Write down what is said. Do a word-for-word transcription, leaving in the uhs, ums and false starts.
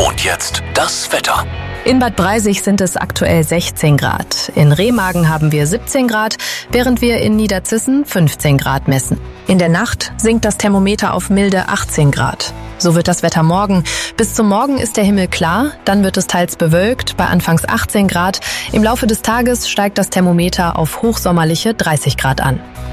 Und jetzt das Wetter. In Bad Breisig sind es aktuell sechzehn Grad. In Remagen haben wir siebzehn Grad, während wir in Niederzissen fünfzehn Grad messen. In der Nacht sinkt das Thermometer auf milde achtzehn Grad. So wird das Wetter morgen. Bis zum Morgen ist der Himmel klar, dann wird es teils bewölkt, bei anfangs achtzehn Grad. Im Laufe des Tages steigt das Thermometer auf hochsommerliche dreißig Grad an.